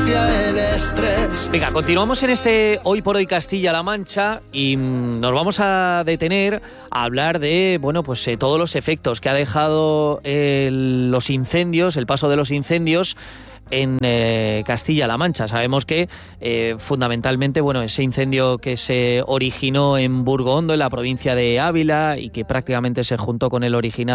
angustia, el estrés. Venga, continuamos en este Hoy por Hoy Castilla-La Mancha y nos vamos a detener a hablar de, bueno, pues todos los efectos que ha dejado los incendios, el paso de los incendios en Castilla-La Mancha. Sabemos que fundamentalmente, bueno, ese incendio que se originó en Burgo Hondo, en la provincia de Ávila, y que prácticamente se juntó con el original